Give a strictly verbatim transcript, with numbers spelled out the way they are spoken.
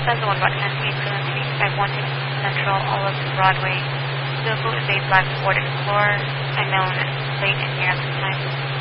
says the one about Nancy Truancy, five one six Central Olive Broadway. The vehicle is a black Ford Explorer, unknown plate and year at this time.